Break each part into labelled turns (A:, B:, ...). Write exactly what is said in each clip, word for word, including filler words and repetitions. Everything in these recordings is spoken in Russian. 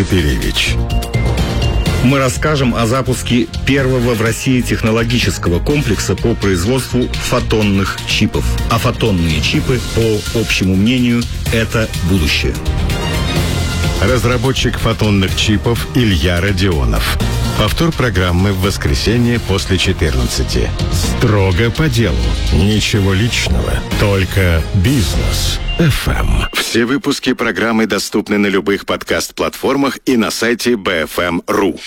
A: Каперевич.
B: Мы расскажем о запуске первого в России технологического комплекса по производству фотонных чипов. А фотонные чипы, по общему мнению, это будущее.
A: Разработчик фотонных чипов Илья Родионов. Повтор программы в воскресенье после четырнадцати. Строго по делу. Ничего личного. Только бизнес. эф эм. Все выпуски программы доступны на любых подкаст-платформах и на сайте би эф эм точка ру.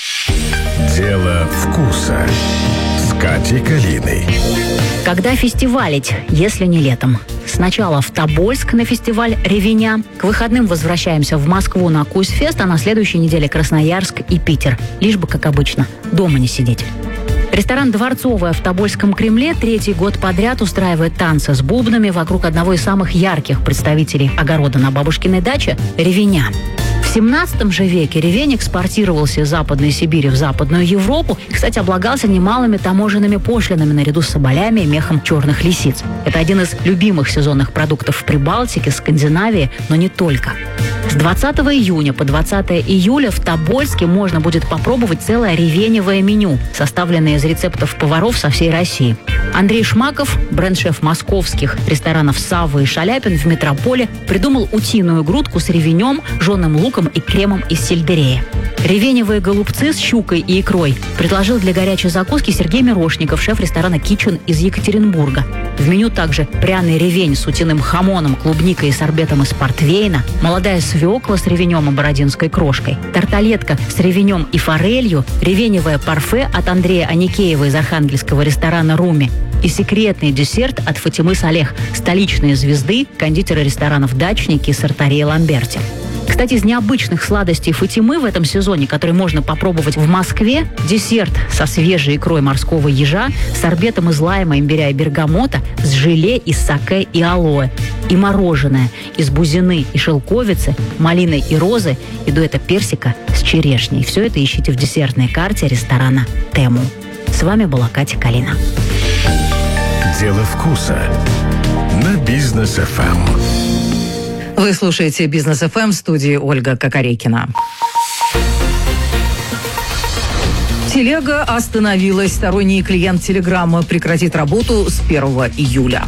A: Дело вкуса. С Катей Калиной.
C: Когда фестивалить, если не летом? Сначала в Тобольск на фестиваль «Ревеня». К выходным возвращаемся в Москву на Куйсфест, а на следующей неделе Красноярск и Питер. Лишь бы, как обычно, дома не сидеть. Ресторан «Дворцовая» в Тобольском Кремле третий год подряд устраивает танцы с бубнами вокруг одного из самых ярких представителей огорода на бабушкиной даче – «Ревеня». В семнадцатом же веке ревень экспортировался из Западной Сибири в Западную Европу и, кстати, облагался немалыми таможенными пошлинами наряду с соболями и мехом черных лисиц. Это один из любимых сезонных продуктов в Прибалтике, Скандинавии, но не только. С двадцатого июня по двадцатое июля в Тобольске можно будет попробовать целое ревеневое меню, составленное из рецептов поваров со всей России. Андрей Шмаков, бренд-шеф московских ресторанов «Савва» и «Шаляпин» в метрополе, придумал утиную грудку с ревенем, жженым луком и кремом из сельдерея. Ревеневые голубцы с щукой и икрой предложил для горячей закуски Сергей Мирошников, шеф ресторана «Китчен» из Екатеринбурга. В меню также пряный ревень с утиным хамоном, клубникой и сорбетом из портвейна, молодая свекла с ревенем и бородинской крошкой, тарталетка с ревенем и форелью, ревеневое парфе от Андрея Аникеева из архангельского ресторана «Руми» и секретный десерт от Фатимы Салех, столичные звезды, кондитера ресторанов «Дачники» и «Сартария Ламберти». Кстати, из необычных сладостей Фатимы в этом сезоне, который можно попробовать в Москве, десерт со свежей икрой морского ежа, сорбетом из лайма, имбиря и бергамота, с желе из саке и алоэ, и мороженое из бузины и шелковицы, малины и розы, и дуэта персика с черешней. Все это ищите в десертной карте ресторана «Тему». С вами была Катя Калина.
A: Дело вкуса на Бизнес эф эм.
D: Вы слушаете Бизнес эф эм, в студии Ольга Кокорекина. Телега остановилась. Сторонний клиент Телеграма прекратит работу с первого июля.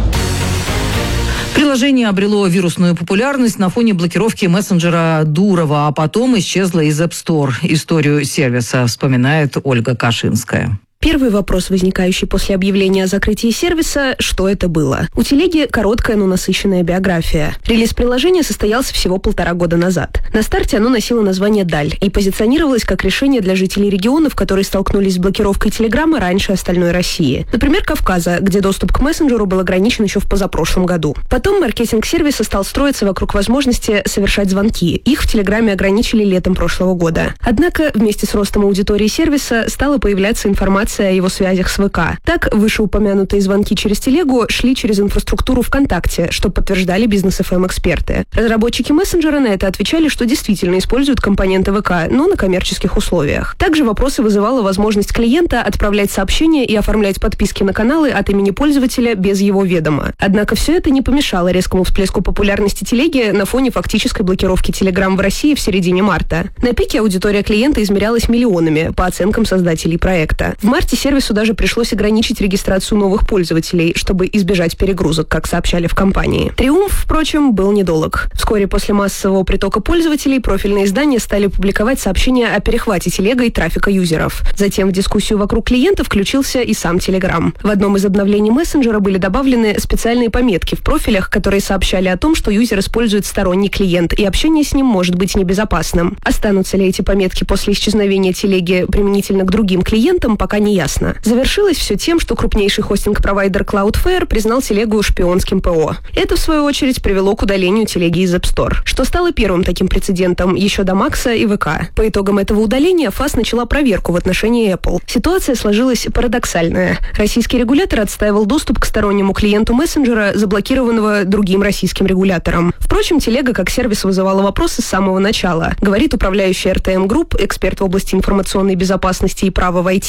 D: Приложение обрело вирусную популярность на фоне блокировки мессенджера Дурова, а потом исчезло из App Store. Историю сервиса вспоминает Ольга Кашинская.
E: Первый вопрос, возникающий после объявления о закрытии сервиса, что это было? У телеги короткая, но насыщенная биография. Релиз приложения состоялся всего полтора года назад. На старте оно носило название «Даль» и позиционировалось как решение для жителей регионов, которые столкнулись с блокировкой Телеграма раньше остальной России. Например, Кавказа, где доступ к мессенджеру был ограничен еще в позапрошлом году. Потом маркетинг сервиса стал строиться вокруг возможности совершать звонки. Их в Телеграме ограничили летом прошлого года. Однако вместе с ростом аудитории сервиса стала появляться информация о его связях с ВК. Так, вышеупомянутые звонки через телегу шли через инфраструктуру ВКонтакте, что подтверждали Бизнес эф эм эксперты. Разработчики мессенджера на это отвечали, что действительно используют компоненты ВК, но на коммерческих условиях. Также вопросы вызывала возможность клиента отправлять сообщения и оформлять подписки на каналы от имени пользователя без его ведома. Однако все это не помешало резкому всплеску популярности телеги на фоне фактической блокировки Телеграм в России в середине марта. На пике аудитория клиента измерялась миллионами, по оценкам создателей проекта. В марте сервису даже пришлось ограничить регистрацию новых пользователей, чтобы избежать перегрузок, как сообщали в компании. Триумф, впрочем, был недолг. Вскоре после массового притока пользователей профильные издания стали публиковать сообщения о перехвате телегой трафика юзеров. Затем в дискуссию вокруг клиента включился и сам Telegram. В одном из обновлений мессенджера были добавлены специальные пометки в профилях, которые сообщали о том, что юзер использует сторонний клиент, и общение с ним может быть небезопасным. Останутся ли эти пометки после исчезновения телеги применительно к другим клиентам, пока не ясно. Завершилось все тем, что крупнейший хостинг-провайдер Cloudflare признал телегу шпионским ПО. Это, в свою очередь, привело к удалению телеги из App Store, что стало первым таким прецедентом еще до Макса и ВК. По итогам этого удаления ФАС начала проверку в отношении Apple. Ситуация сложилась парадоксальная. Российский регулятор отстаивал доступ к стороннему клиенту мессенджера, заблокированного другим российским регулятором. Впрочем, телега как сервис вызывала вопросы с самого начала, говорит управляющий эр тэ эм Group, эксперт в области информационной безопасности и права в ай ти Евгений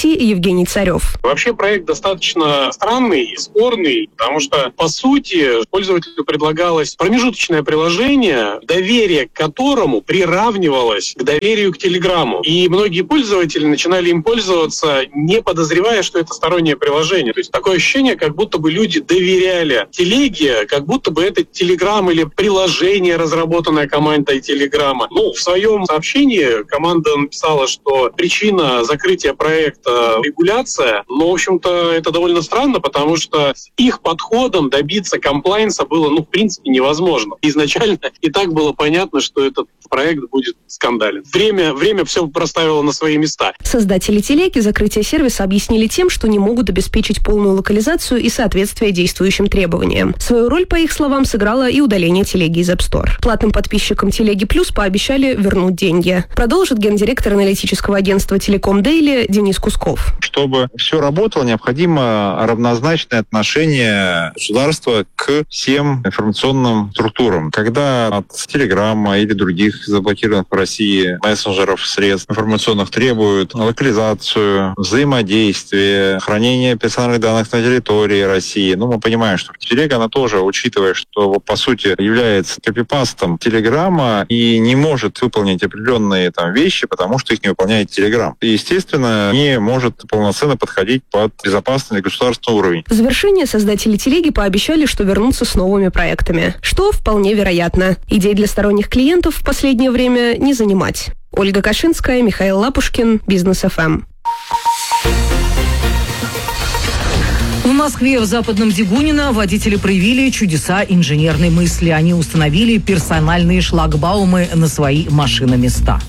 E: Евгений Царев.
F: Вообще проект достаточно странный и спорный, потому что, по сути, пользователю предлагалось промежуточное приложение, доверие к которому приравнивалось к доверию к Телеграму. И многие пользователи начинали им пользоваться, не подозревая, что это стороннее приложение. То есть такое ощущение, как будто бы люди доверяли Телеге, как будто бы это Телеграм или приложение, разработанное командой Телеграма. Ну, в своем сообщении команда написала, что причина закрытия проекта — регуляция. Но, в общем-то, это довольно странно, потому что с их подходом добиться комплайнса было, ну, в принципе, невозможно. Изначально и так было понятно, что этот проект будет скандален. Время, время все проставило на свои места.
E: Создатели телеги закрытие сервиса объяснили тем, что не могут обеспечить полную локализацию и соответствие действующим требованиям. Свою роль, по их словам, сыграло и удаление телеги из App Store. Платным подписчикам Телеги Плюс пообещали вернуть деньги. Продолжит гендиректор аналитического агентства Телеком Дейли Денис Кусков.
G: Чтобы все работало, необходимо равнозначное отношение государства к всем информационным структурам. Когда от Телеграма или других заблокированных в России мессенджеров, средств информационных требуют локализацию, взаимодействие, хранение персональных данных на территории России, ну, мы понимаем, что Телега, она тоже, учитывая, что, по сути, является копипастом Телеграма и не может выполнить определенные там вещи, потому что их не выполняет Телеграм. И, естественно, не может полноценно подходить под безопасный государственный уровень.
E: В завершение создатели Телеги пообещали, что вернутся с новыми проектами, что вполне вероятно. Идей для сторонних клиентов в последнее время не занимать. Ольга Кашинская, Михаил Лапушкин, Бизнес эф эм.
D: В Москве в Западном Дегунино водители проявили чудеса инженерной мысли. Они установили персональные шлагбаумы на свои машиноместа.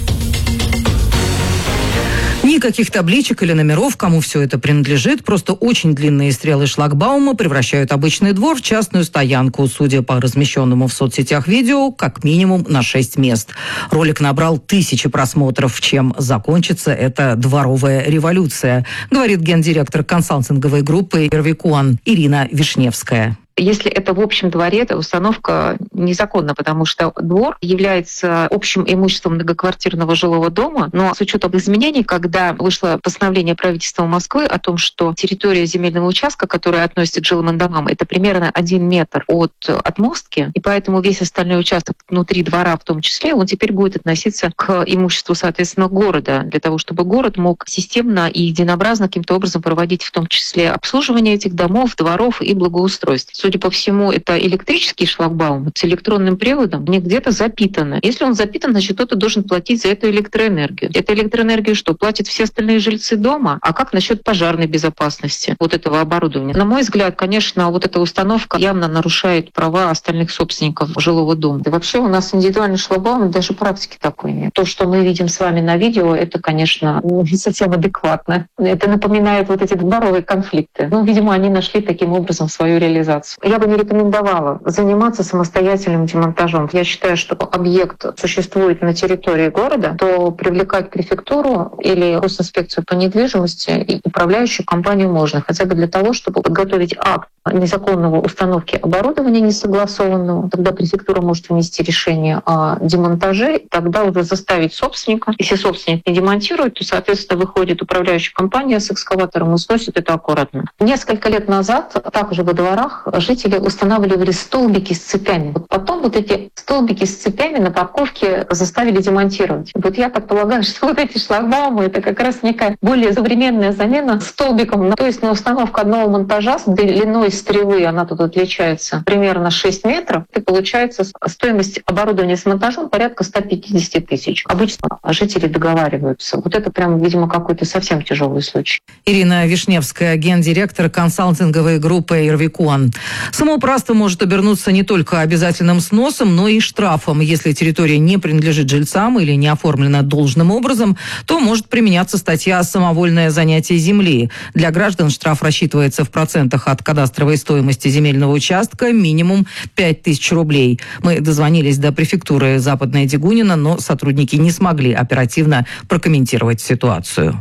D: Никаких табличек или номеров, кому все это принадлежит. Просто очень длинные стрелы шлагбаума превращают обычный двор в частную стоянку. Судя по размещенному в соцсетях видео, как минимум на шесть мест. Ролик набрал тысячи просмотров. Чем закончится эта дворовая революция, говорит гендиректор консалтинговой группы «Ирвикуан» Ирина Вишневская.
H: Если это в общем дворе, то установка незаконна, потому что двор является общим имуществом многоквартирного жилого дома, но с учетом изменений, когда вышло постановление правительства Москвы о том, что территория земельного участка, которая относится к жилым домам, это примерно один метр от отмостки, и поэтому весь остальной участок внутри двора в том числе, он теперь будет относиться к имуществу, соответственно, города, для того, чтобы город мог системно и единообразно каким-то образом проводить в том числе обслуживание этих домов, дворов и благоустройство. Судя по всему, это электрический шлагбаум с электронным приводом, не где-то запитано. Если он запитан, значит, кто-то должен платить за эту электроэнергию. Эта электроэнергию что, платят все остальные жильцы дома? А как насчет пожарной безопасности вот этого оборудования? На мой взгляд, конечно, вот эта установка явно нарушает права остальных собственников жилого дома. И вообще у нас индивидуальный шлагбаум даже практики такой нет. То, что мы видим с вами на видео, это, конечно, не совсем адекватно. Это напоминает вот эти дворовые конфликты. Ну, видимо, они нашли таким образом свою реализацию. Я бы не рекомендовала заниматься самостоятельным демонтажом. Я считаю, что объект существует на территории города, то привлекать префектуру или госинспекцию по недвижимости и управляющую компанию можно, хотя бы для того, чтобы подготовить акт незаконного установки оборудования несогласованного. Тогда префектура может вынести решение о демонтаже, тогда уже заставить собственника. Если собственник не демонтирует, то, соответственно, выходит управляющая компания с экскаватором и сносит это аккуратно. Несколько лет назад также во дворах жители устанавливали столбики с цепями. Вот потом вот эти столбики с цепями на парковке заставили демонтировать. Вот я так полагаю, что вот эти шлагбаумы — это как раз некая более современная замена столбиком. То есть на установку одного монтажа с длиной стрелы, она тут отличается примерно шесть метров, и получается стоимость оборудования с монтажом порядка сто пятьдесят тысяч. Обычно жители договариваются. Вот это прям, видимо, какой-то совсем тяжелый случай.
D: Ирина Вишневская, гендиректор консалтинговой группы «Ирвикуан». Самоуправство может обернуться не только обязательным сносом, но и штрафом. Если территория не принадлежит жильцам или не оформлена должным образом, то может применяться статья «Самовольное занятие земли». Для граждан штраф рассчитывается в процентах от кадастровой стоимости земельного участка, минимум пять тысяч рублей. Мы дозвонились до префектуры Западное Дегунино, но сотрудники не смогли оперативно прокомментировать ситуацию.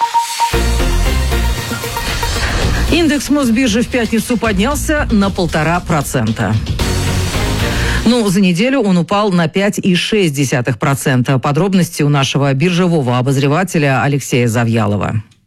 D: Индекс Мосбиржи в пятницу поднялся на полтора процента. Но за неделю он упал на пять целых шесть десятых процента. Подробности у нашего биржевого обозревателя Алексея Завьялова.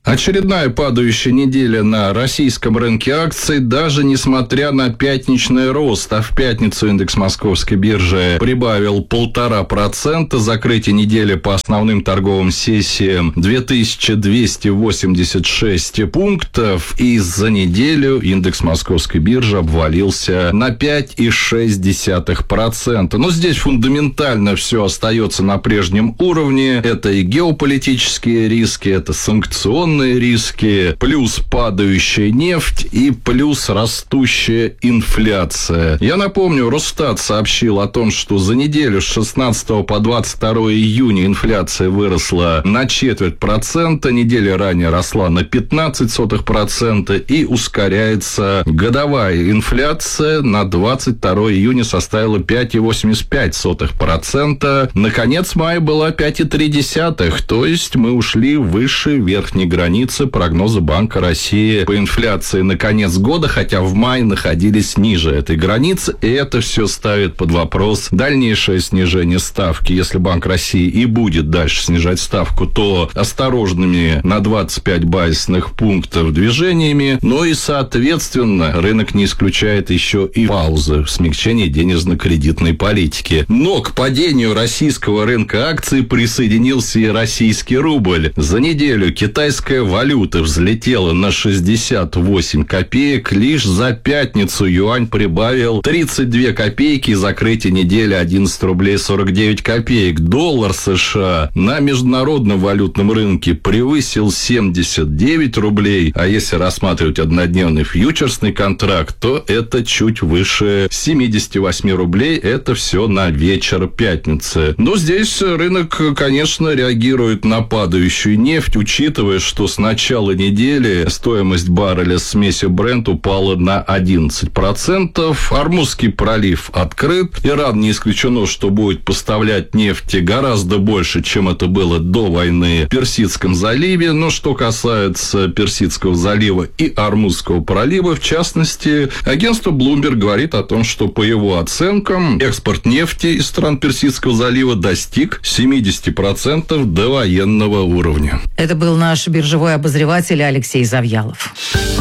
I: Очередная падающая неделя на российском рынке акций, даже несмотря на пятничный рост. А в пятницу индекс московской биржи прибавил полтора процента. Закрытие недели по основным торговым сессиям две тысячи двести восемьдесят шесть пунктов. И за неделю индекс московской биржи обвалился на пять целых шесть десятых процента. Но здесь фундаментально все остается на прежнем уровне. Это и геополитические риски, это санкционные риски, плюс падающая нефть и плюс растущая инфляция. Я напомню, Росстат сообщил о том, что за неделю с шестнадцатого по двадцать второе июня инфляция выросла на четверть процента, неделя ранее росла на пятнадцать сотых процента и ускоряется годовая инфляция на двадцать второе июня составила пять целых восемьдесят пять сотых процента. Наконец мая была пять целых три десятых, то есть мы ушли выше верхней границы границы прогноза Банка России по инфляции на конец года, хотя в мае находились ниже этой границы, и это все ставит под вопрос дальнейшее снижение ставки. Если Банк России и будет дальше снижать ставку, то осторожными на двадцать пять базисных пунктов движениями, но и, соответственно, рынок не исключает еще и паузы в смягчении денежно-кредитной политики. Но к падению российского рынка акций присоединился и российский рубль. За неделю китайская валюта взлетела на шестьдесят восемь копеек. Лишь за пятницу юань прибавил тридцать две копейки, и закрытие недели одиннадцать рублей сорок девять копеек. Доллар США на международном валютном рынке превысил семьдесят девять рублей, а если рассматривать однодневный фьючерсный контракт, то это чуть выше семьдесят восемь рублей. Это все на вечер пятницы. Но здесь рынок, конечно, реагирует на падающую нефть, учитывая, что с начала недели стоимость барреля смеси Brent упала на одиннадцать процентов. Ормузский пролив открыт. Иран не исключено, что будет поставлять нефти гораздо больше, чем это было до войны в Персидском заливе. Но что касается Персидского залива и Ормузского пролива, в частности, агентство Bloomberg говорит о том, что по его оценкам экспорт нефти из стран Персидского залива достиг семьдесят процентов до военного уровня.
D: Это был наш биржевой обозреватель Алексей Завьялов.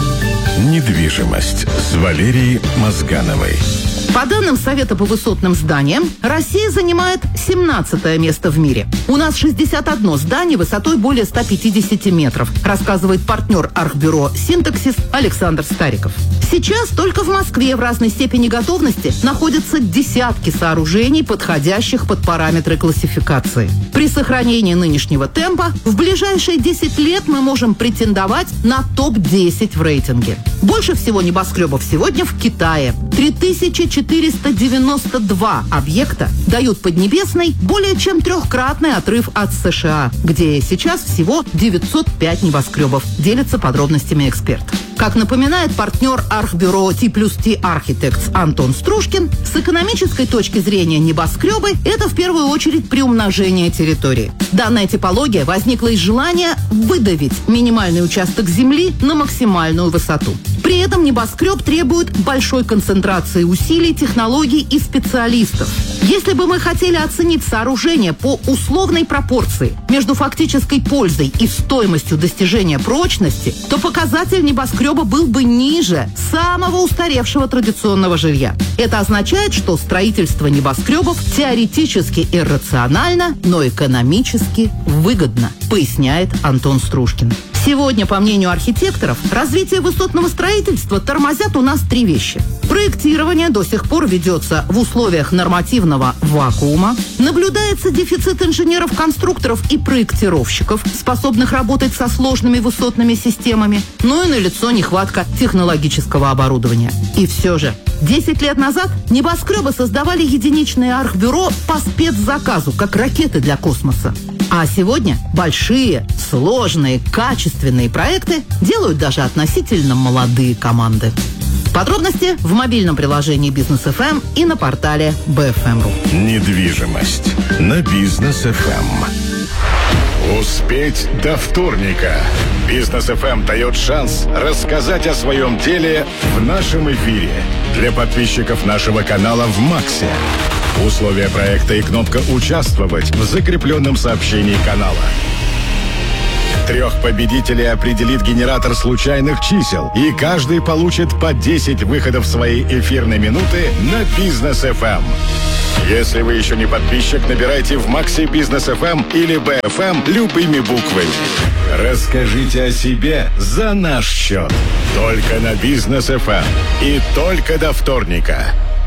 A: Недвижимость с Валерией Мозгановой.
J: По данным Совета по высотным зданиям, Россия занимает семнадцатое место в мире. У нас шестьдесят одно здание высотой более ста пятидесяти метров, рассказывает партнер архбюро «Синтаксис» Александр Стариков. Сейчас только в Москве в разной степени готовности находятся десятки сооружений, подходящих под параметры классификации. При сохранении нынешнего темпа в ближайшие десять лет мы можем претендовать на топ десять в рейтинге. Больше всего небоскребов сегодня в Китае. три тысячи четыреста девяносто два объекта дают Поднебесной более чем трехкратный отрыв от США, где сейчас всего девятьсот пять небоскребов, делится подробностями эксперт. Как напоминает партнер архбюро T плюс T Architects Антон Стружкин, с экономической точки зрения небоскребы – это в первую очередь приумножение территории. Данная типология возникла из желания выдавить минимальный участок земли на максимальную высоту. При этом небоскреб требует большой концентрации усилий, технологий и специалистов. Если бы мы хотели оценить сооружение по условной пропорции между фактической пользой и стоимостью достижения прочности, то показатель небоскреба был бы ниже самого устаревшего традиционного жилья. Это означает, что строительство небоскребов теоретически иррационально, но экономически выгодно, поясняет Антон Стружкин. Сегодня, по мнению архитекторов, развитие высотного строительства тормозят у нас три вещи. Проектирование до сих пор ведется в условиях нормативного вакуума. Наблюдается дефицит инженеров-конструкторов и проектировщиков, способных работать со сложными высотными системами. Ну и налицо нехватка технологического оборудования. И все же, десять лет назад небоскребы создавали единичные архбюро по спецзаказу, как ракеты для космоса. А сегодня большие, сложные, качественные проекты делают даже относительно молодые команды. Подробности в мобильном приложении Бизнес эф эм и на портале би эф эм точка ру.
A: Недвижимость на Бизнес эф эм. Успеть до вторника. Бизнес эф эм дает шанс рассказать о своем деле в нашем эфире. Для подписчиков нашего канала в Максе. Условия проекта и кнопка «Участвовать» в закрепленном сообщении канала. Трех победителей определит генератор случайных чисел, и каждый получит по десять выходов своей эфирной минуты на Бизнес эф эм. Если вы еще не подписчик, набирайте в Макси Бизнес эф эм или бэ эф эм любыми буквами. Расскажите о себе за наш счет. Только на Бизнес эф эм. И только до вторника.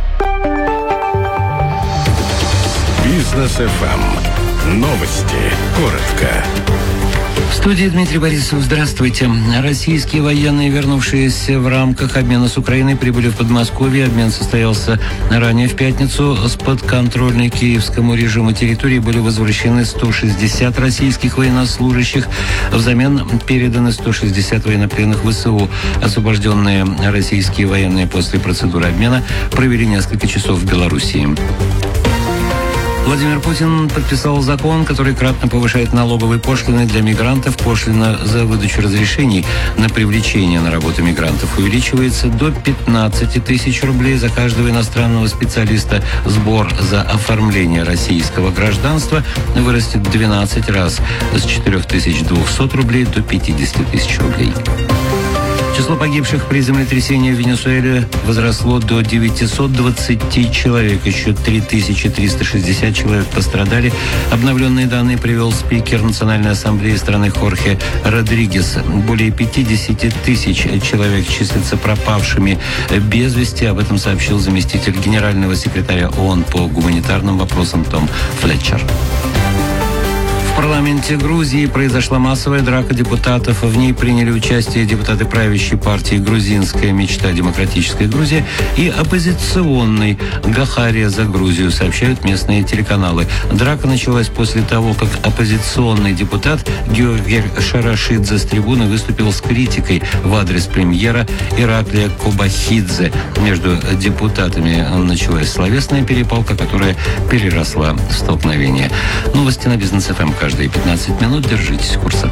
A: Бизнес эф эм. Новости. Коротко.
K: В студии Дмитрий Борисов. Здравствуйте. Российские военные, вернувшиеся в рамках обмена с Украиной, прибыли в Подмосковье. Обмен состоялся ранее в пятницу. С подконтрольной киевскому режиму территории были возвращены сто шестьдесят российских военнослужащих. Взамен переданы сто шестьдесят военнопленных вэ эс у. Освобожденные российские военные после процедуры обмена провели несколько часов в Белоруссии. Владимир Путин подписал закон, который кратно повышает налоговые пошлины для мигрантов. Пошлина за выдачу разрешений на привлечение на работу мигрантов увеличивается до пятнадцати тысяч рублей за каждого иностранного специалиста. Сбор за оформление российского гражданства вырастет в двенадцать раз, с четырёх тысяч двухсот рублей до пятидесяти тысяч рублей. Число погибших при землетрясении в Венесуэле возросло до девятисот двадцати человек. Еще три тысячи триста шестьдесят человек пострадали. Обновленные данные привел спикер Национальной ассамблеи страны Хорхе Родригес. Более пятидесяти тысяч человек числятся пропавшими без вести. Об этом сообщил заместитель генерального секретаря ООН по гуманитарным вопросам Том Флетчер. В парламенте Грузии произошла массовая драка депутатов. В ней приняли участие депутаты правящей партии «Грузинская мечта. Демократическая Грузия» и оппозиционной «Гахария за Грузию», сообщают местные телеканалы. Драка началась после того, как оппозиционный депутат Георгий Шарашидзе с трибуны выступил с критикой в адрес премьера Ираклия Кобахидзе. Между депутатами началась словесная перепалка, которая переросла в столкновение. Новости на Бизнес эф эм. Каждые пятнадцать минут держитесь курса.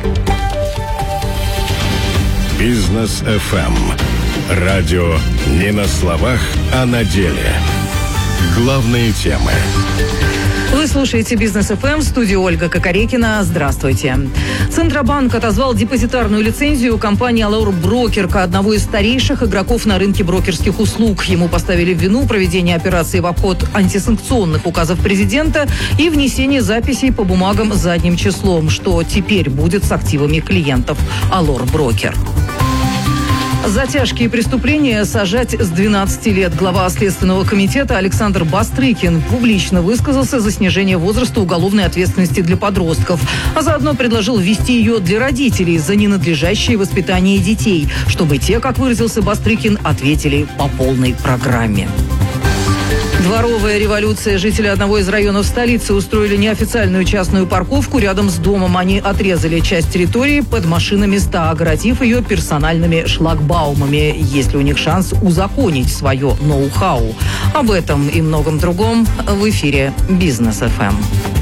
A: Бизнес эф эм. Радио не на словах, а на деле. Главные темы.
D: Вы слушаете Бизнес эф эм, в студии Ольга Кокорекина. Здравствуйте. Центробанк отозвал депозитарную лицензию компании «Allure Broker», одного из старейших игроков на рынке брокерских услуг. Ему поставили в вину проведение операций в обход антисанкционных указов президента и внесение записей по бумагам задним числом, что теперь будет с активами клиентов «Allure Broker». За тяжкие преступления сажать с двенадцати лет. Глава Следственного комитета Александр Бастрыкин публично высказался за снижение возраста уголовной ответственности для подростков, а заодно предложил ввести ее для родителей за ненадлежащее воспитание детей, чтобы те, как выразился Бастрыкин, ответили по полной программе. Дворовая революция. Жители одного из районов столицы устроили неофициальную частную парковку рядом с домом. Они отрезали часть территории под машиноместа, огородив ее персональными шлагбаумами. Есть ли у них шанс узаконить свое ноу-хау? Об этом и многом другом в эфире Бизнес эф эм.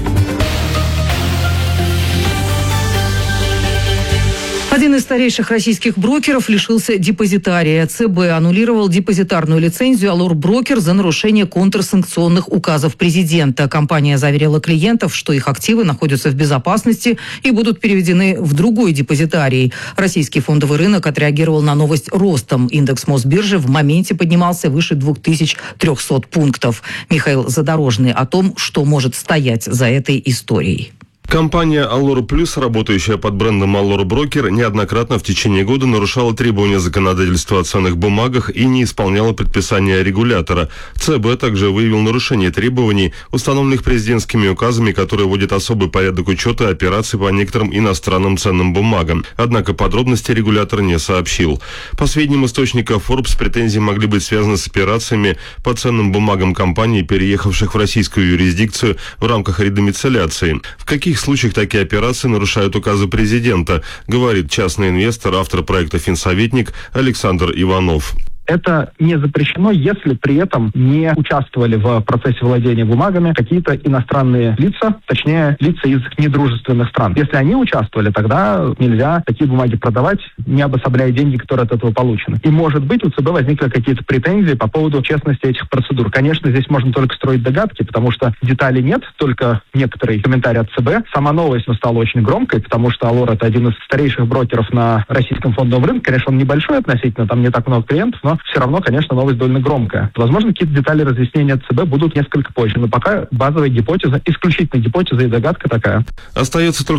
D: Один из старейших российских брокеров лишился депозитария. ЦБ аннулировал депозитарную лицензию «Allure Broker» за нарушение контрсанкционных указов президента. Компания заверила клиентов, что их активы находятся в безопасности и будут переведены в другой депозитарий. Российский фондовый рынок отреагировал на новость ростом. Индекс Мосбиржи в моменте поднимался выше двух тысяч трехсот пунктов. Михаил Задорожный о том, что может стоять за этой историей.
L: Компания Allure Plus, работающая под брендом Allure Broker, неоднократно в течение года нарушала требования законодательства о ценных бумагах и не исполняла предписания регулятора. ЦБ также выявил нарушение требований, установленных президентскими указами, которые вводят особый порядок учета операций по некоторым иностранным ценным бумагам. Однако подробности регулятор не сообщил. По сведениям источника Forbes, претензии могли быть связаны с операциями по ценным бумагам компаний, переехавших в российскую юрисдикцию в рамках редомицеляции. В каких В случаях такие операции нарушают указы президента, говорит частный инвестор, автор проекта «Финсоветник» Александр Иванов.
M: Это не запрещено, если при этом не участвовали в процессе владения бумагами какие-то иностранные лица, точнее, лица из недружественных стран. Если они участвовали, тогда нельзя такие бумаги продавать, не обособляя деньги, которые от этого получены. И, может быть, у ЦБ возникли какие-то претензии по поводу честности этих процедур. Конечно, здесь можно только строить догадки, потому что деталей нет, только некоторые комментарии от ЦБ. Сама новость стала очень громкой, потому что Алор — это один из старейших брокеров на российском фондовом рынке. Конечно, он небольшой относительно, там не так много клиентов, но все равно, конечно, новость довольно громкая. Возможно, какие-то детали разъяснения от ЦБ будут несколько позже, но пока базовая гипотеза, исключительно гипотеза и догадка такая.
L: Остается только